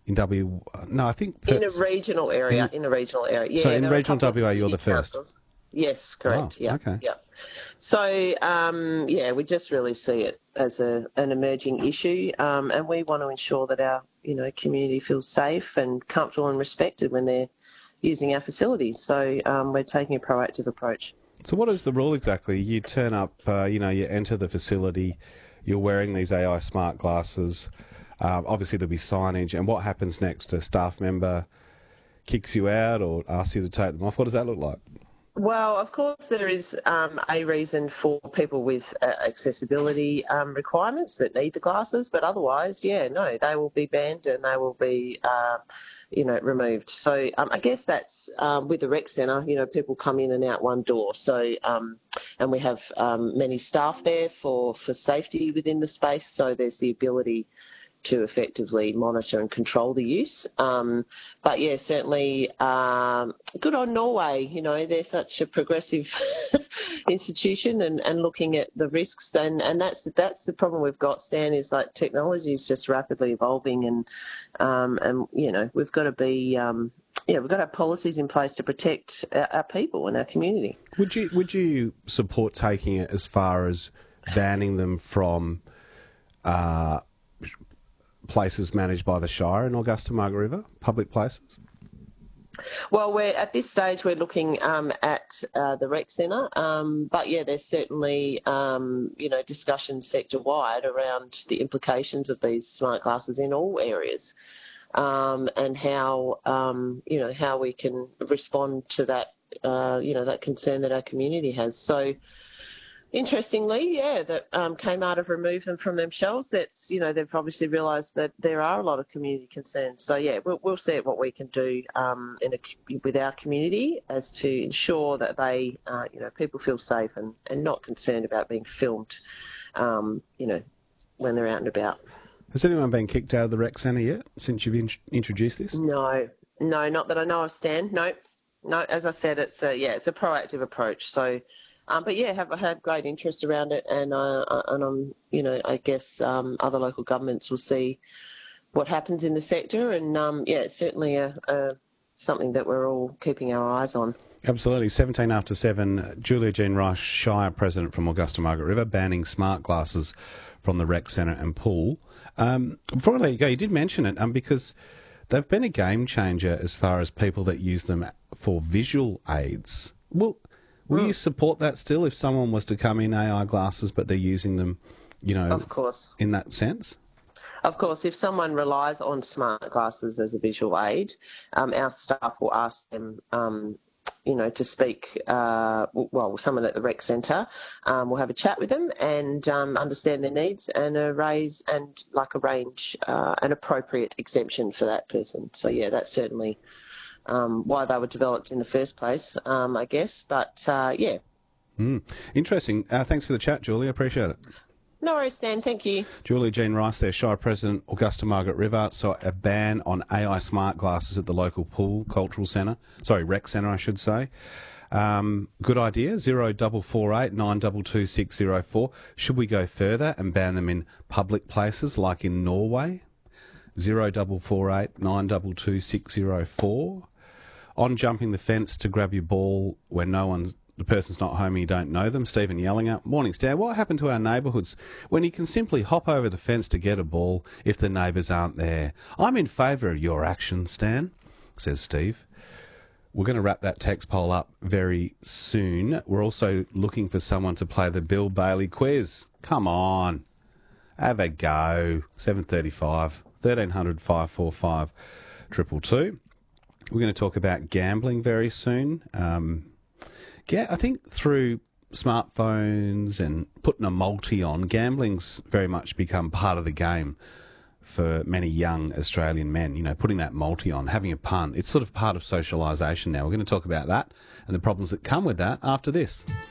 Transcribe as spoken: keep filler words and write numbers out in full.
In W, no, I think in a Perth's, regional area. in, In, a regional area, yeah. so in there are a regional couple of W A, you're city the first. councils. Yes, correct. Oh, Yeah, okay. yeah. So, um, yeah, we just really see it as a, an emerging issue, um, and we want to ensure that our, you know, community feels safe and comfortable and respected when they're using our facilities. So, um, we're taking a proactive approach. So what is the rule exactly? You turn up, uh, you know, you enter the facility, you're wearing these A I smart glasses. Um, obviously, there'll be signage, and what happens next? A staff member kicks you out or asks you to take them off. What does that look like? Well, of course, there is um, a reason for people with uh, accessibility um, requirements that need the glasses, but otherwise, yeah, no, they will be banned and they will be, uh, you know, removed. So um, I guess that's um, with the rec centre, you know, people come in and out one door. So, um, and we have um, many staff there for, for safety within the space, so there's the ability to effectively monitor and control the use. Um, but yeah, certainly um, good on Norway. You know, they're such a progressive institution and, and looking at the risks. And, and that's that's the problem we've got, Stan, is like technology is just rapidly evolving and, um, and you know, we've got to be... Um, yeah, we've got to have policies in place to protect our, our people and our community. Would you would you support taking it as far as banning them from uh, places managed by the Shire in Augusta Margaret River, public places? Well, we're at this stage we're looking um, at uh, the rec centre, um, but yeah, there's certainly um, you know discussion sector wide around the implications of these smart glasses in all areas, um, and how um, you know how we can respond to that uh, you know that concern that our community has. So. Interestingly, yeah, that um, Kmart have removed them from them shelves. That's, you know, they've obviously realised that there are a lot of community concerns. So, yeah, we'll, we'll see what we can do um, in a, with our community as to ensure that they, uh, you know, people feel safe and, and not concerned about being filmed, um, you know, when they're out and about. Has anyone been kicked out of the rec centre yet since you've in- introduced this? No, no, not that I know of, Stan. No, no. As I said, it's a, yeah, it's a proactive approach. So. Um, but yeah, have had great interest around it, and uh, and I'm, you know, I guess um, other local governments will see what happens in the sector, and um, yeah, it's certainly a, a something that we're all keeping our eyes on. Absolutely. seventeen after seven, Julia Jean Rush, Shire President from Augusta Margaret River, banning smart glasses from the rec centre and pool. Um, before I let you go, you did mention it um, because they've been a game changer as far as people that use them for visual aids. Well. Will you support that still if someone was to come in A I glasses but they're using them, you know, of course, in that sense? Of course, if someone relies on smart glasses as a visual aid, um, our staff will ask them, um, you know, to speak, uh, well, someone at the rec centre um, will have a chat with them and um, understand their needs and raise and like arrange uh, an appropriate exemption for that person. So, yeah, that's certainly... Um, why they were developed in the first place, um, I guess. But, uh, yeah. Mm. Interesting. Uh, thanks for the chat, Julie. I appreciate it. No worries, Stan. Thank you. Julia Jean Rice there, Shire President, Augusta Margaret River. So a ban on A I smart glasses at the local pool cultural centre. Sorry, rec centre, I should say. Um, good idea. Zero double four eight nine double two six zero four. Should we go further and ban them in public places like in Norway? Zero double four eight nine double two six zero four. On jumping the fence to grab your ball when no one's, the person's not home and you don't know them. Stephen yelling out, "Morning, Stan. What happened to our neighbourhoods when you can simply hop over the fence to get a ball if the neighbours aren't there? I'm in favour of your action, Stan," says Steve. We're going to wrap that text poll up very soon. We're also looking for someone to play the Bill Bailey quiz. Come on. Have a go. seven thirty-five, thirteen hundred, five four five, two two two. We're going to talk about gambling very soon. Um, yeah, I think through smartphones and putting a multi on, gambling's very much become part of the game for many young Australian men. You know, putting that multi on, having a punt, it's sort of part of socialisation now. We're going to talk about that and the problems that come with that after this.